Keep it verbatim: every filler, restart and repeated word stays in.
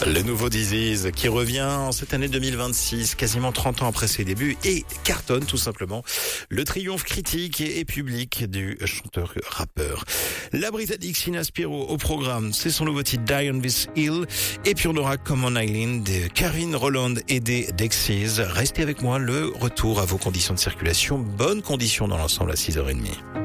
Le nouveau Disease qui revient en cette année deux mille vingt-six, quasiment trente ans après ses débuts, et cartonne tout simplement. Le triomphe critique et public du chanteur-rappeur. La Britannique Sina Spiro au programme, c'est son nouveau titre Die on This Hill. Et puis on aura Come On Eileen de Karine Roland et des Dexys. Restez avec moi, le retour à vos conditions de circulation. Bonnes conditions dans l'ensemble à six heures trente.